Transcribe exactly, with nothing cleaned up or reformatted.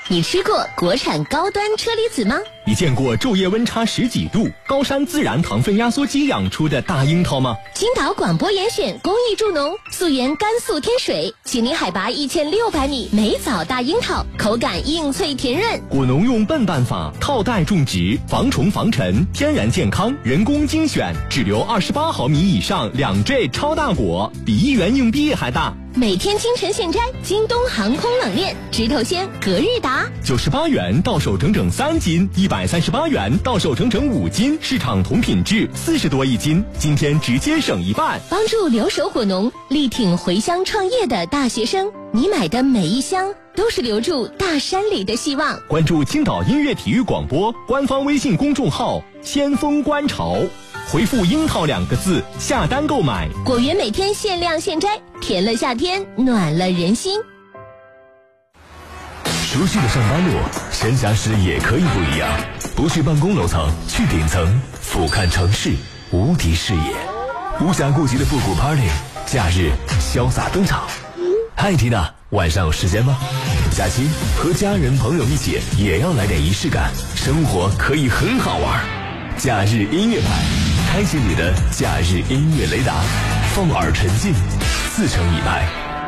你吃过国产高端车厘子吗？ 你见过昼夜温差十几度、高山自然糖分压缩机养出的大樱桃吗？ 青岛广播严选公益助农，溯源甘肃天水，紧邻海拔一千六百米，梅枣大樱桃，口感硬脆甜润。 果农用笨办法套袋种植，防虫防尘，天然健康，人工精选，只留二十八毫米以上两坠超大果，比一元硬币还大。 每天清晨现摘，京东航空冷链，直头鲜，隔日达， 九十八元到手整整三斤，一百三十八元到手整整五斤，市场同品质，四十多一斤，今天直接省一半， 帮助留守果农，力挺回乡创业的大学生。你买的每一箱都是留住大山里的希望。 关注青岛音乐体育广播官方微信公众号“先锋观潮”。回复樱桃两个字下单购买， 果园每天限量现摘，甜了夏天，暖了人心。 熟悉的上班路，闲暇时也可以不一样。不去办公楼层，去顶层，俯瞰城市无敌视野，无暇顾及的复古 party， 假日潇洒登场。嗨，缇娜，晚上有时间吗？假期和家人朋友一起，也要来点仪式感，生活可以很好玩。假日音乐派，开启你的假日音乐雷达，放耳沉浸，自成一派。